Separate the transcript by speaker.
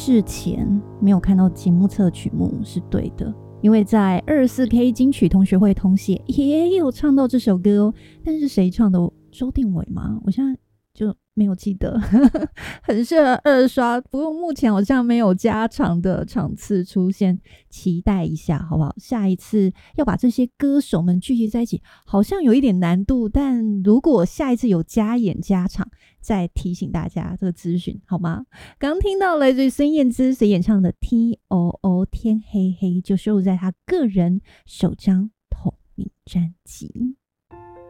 Speaker 1: 事前没有看到节目册曲目是对的，因为在 24K 金曲同学会同写也有唱到这首歌哦，但是谁唱的？周定伟吗？我现在就没有记得很适合二刷，不过目前好像没有加长的场次出现，期待一下好不好？下一次要把这些歌手们聚集在一起好像有一点难度，但如果下一次有加演加场再提醒大家这个资讯好吗？刚听到来自于孙燕姿所演唱的 TOO 天黑黑，就收录在她个人首张同名专辑。